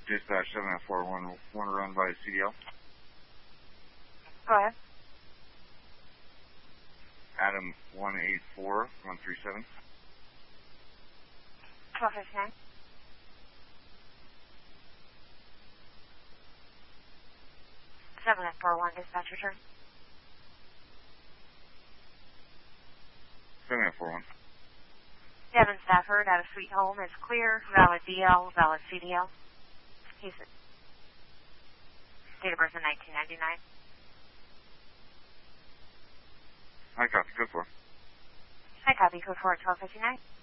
Dispatch 741, want to run by CDL? Go ahead. Adam 184137. 1259. 741 dispatch return. 741. Devin Stafford out of Sweet Home is clear. Valid DL, valid CDL. He's date of birth in 1999. Hi, copy. Code 4. Hi, copy. Code 4 at 1259.